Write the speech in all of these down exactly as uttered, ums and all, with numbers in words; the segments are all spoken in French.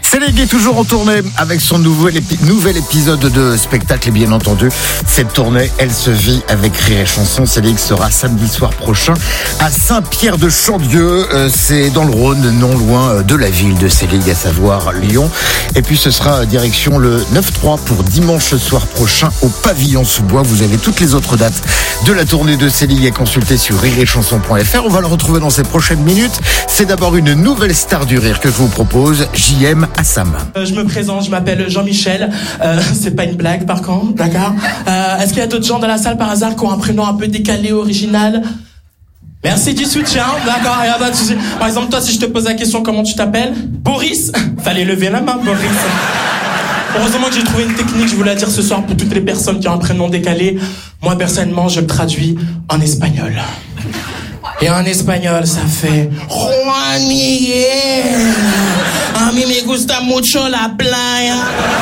Célig est toujours en tournée avec son nouvel, épi- nouvel épisode de spectacle et bien entendu, cette tournée, elle se vit avec Rire et Chanson. Célig sera samedi soir prochain à Saint-Pierre-de-Chandieu. Euh, c'est dans le Rhône, non loin de la ville de Célig, à savoir Lyon. Et puis ce sera direction le neuf trois pour dimanche soir prochain au Pavillon sous Bois. Vous avez toutes les autres dates de la tournée de Célig à consulter sur rire et chanson point f r. On va le retrouver dans ces prochaines minutes. C'est d'abord une nouvelle star du rire que je vous propose, J M Assam. Euh, je me présente, je m'appelle Jean-Michel. Euh, c'est pas une blague par contre, d'accord. Euh, est-ce qu'il y a d'autres gens dans la salle par hasard qui ont un prénom un peu décalé, original? Merci du soutien, d'accord, y a pas de souci. Par exemple, toi, si je te pose la question, comment tu t'appelles? Boris. Fallait lever la main, Boris. Heureusement que j'ai trouvé une technique, je voulais la dire ce soir pour toutes les personnes qui ont un prénom décalé. Moi, personnellement, je le traduis en espagnol. Et en espagnol, ça fait Juan Miguel. A mí me gusta mucho la playa.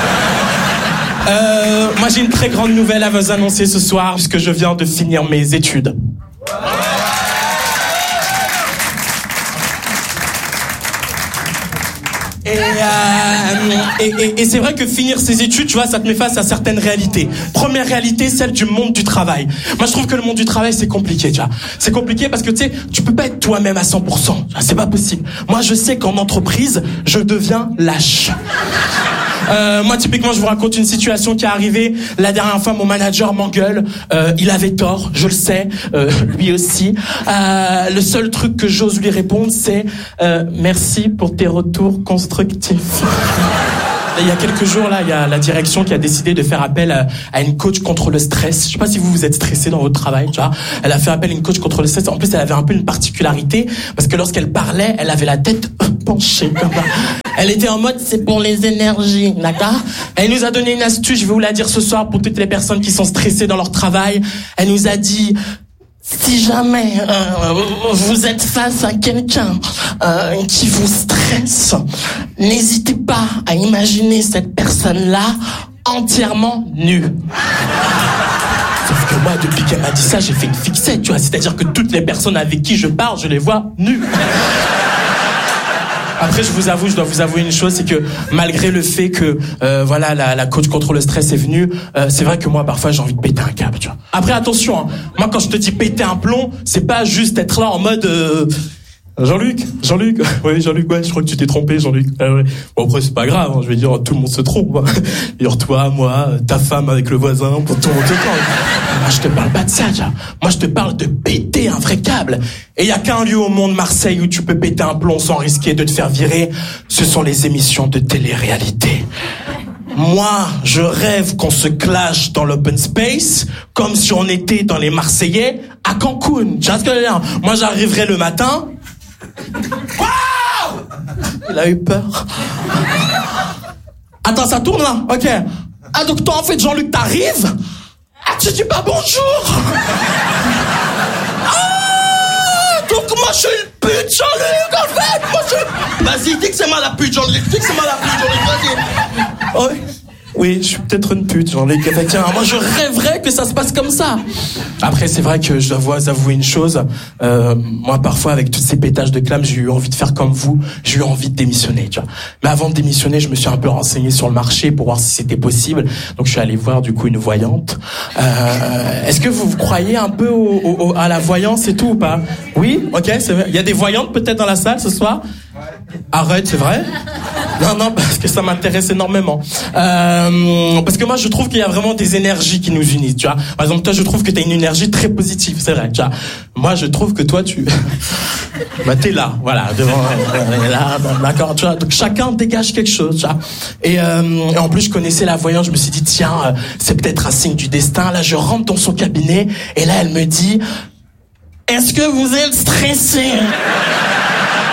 Euh, moi, j'ai une très grande nouvelle à vous annoncer ce soir, puisque je viens de finir mes études. Et, euh, et, et, et c'est vrai que finir ses études, tu vois, ça te met face à certaines réalités. Première réalité, celle du monde du travail. Moi, je trouve que le monde du travail, c'est compliqué, tu vois. C'est compliqué parce que, tu sais, tu peux pas être toi-même à cent pour cent. C'est pas possible. Moi, je sais qu'en entreprise, je deviens lâche. Euh, moi, typiquement, je vous raconte une situation qui est arrivée. La dernière fois, mon manager m'engueule. Euh, il avait tort, je le sais. Euh, lui aussi. Euh, le seul truc que j'ose lui répondre, c'est euh, merci pour tes retours constructifs. Il y a quelques jours, là, il y a la direction qui a décidé de faire appel à, à une coach contre le stress. Je sais pas si vous vous êtes stressé dans votre travail, tu vois. Elle a fait appel à une coach contre le stress. En plus, elle avait un peu une particularité parce que lorsqu'elle parlait, elle avait la tête penchée comme ça. Elle était en mode, c'est pour les énergies, d'accord? Elle nous a donné une astuce, je vais vous la dire ce soir pour toutes les personnes qui sont stressées dans leur travail. Elle nous a dit, si jamais euh, vous êtes face à quelqu'un euh, qui vous stresse, n'hésitez pas à imaginer cette personne-là entièrement nue. Sauf que moi, depuis qu'elle m'a dit ça, j'ai fait une fixette, tu vois. C'est-à-dire que toutes les personnes avec qui je parle, je les vois nues. Après, je vous avoue, je dois vous avouer une chose, c'est que malgré le fait que euh, voilà la, la coach contre le stress est venue, euh, c'est vrai que moi parfois j'ai envie de péter un câble, tu vois. Après attention, hein, moi quand je te dis péter un plomb, c'est pas juste être là en mode euh, Jean-Luc, Jean-Luc, oui Jean-Luc, ouais, je crois que tu t'es trompé, Jean-Luc. Ah, ouais. Bon après c'est pas grave, hein, je vais dire tout le monde se trompe. Hein. Dire toi, moi, ta femme avec le voisin, pour tout le monde se trompe. Moi je te parle pas de ça, tu vois. Moi je te parle de péter un vrai câble. Et il y a qu'un lieu au monde, Marseille, où tu peux péter un plomb sans risquer de te faire virer, ce sont les émissions de télé-réalité. Moi, je rêve qu'on se clash dans l'open space, comme si on était dans les Marseillais à Cancun. Tu vois ce que je veux dire? Moi, j'arriverai le matin. Wow! Il a eu peur. Attends, ça tourne là? Ok. Ah, donc toi, en fait, Jean-Luc, t'arrives? Ah, tu dis pas bonjour? Ah! Donc moi, je suis une pute, Jean-Luc, en fait! Moi, je... Vas-y, dis que c'est moi la pute, Jean-Luc. Dis que c'est moi la pute, Jean-Luc, vas-y. Oui. Oui, je suis peut-être une pute, Jean-Luc. Effectivement, moi, je rêverais que ça se passe comme ça. Après, c'est vrai que je dois vous avouer une chose. Euh, moi, parfois, avec tous ces pétages de clame, j'ai eu envie de faire comme vous. J'ai eu envie de démissionner, tu vois. Mais avant de démissionner, je me suis un peu renseigné sur le marché pour voir si c'était possible. Donc, je suis allé voir, du coup, une voyante. Euh, est-ce que vous croyez un peu au, au, à la voyance et tout ou pas? Oui? Ok, c'est vrai. Il y a des voyantes peut-être dans la salle ce soir? Arrête, c'est vrai? Non, non, parce que ça m'intéresse énormément. Euh, parce que moi, je trouve qu'il y a vraiment des énergies qui nous unissent, tu vois. Par exemple, toi, je trouve que t'as une énergie très positive, c'est vrai, tu vois. Moi, je trouve que toi, tu... bah, t'es là, voilà, devant... là, d'accord, tu vois. Donc, chacun dégage quelque chose, tu vois. Et, euh, et en plus, je connaissais la voyante, je me suis dit, tiens, euh, c'est peut-être un signe du destin. Là, je rentre dans son cabinet, et là, elle me dit, est-ce que vous êtes stressé?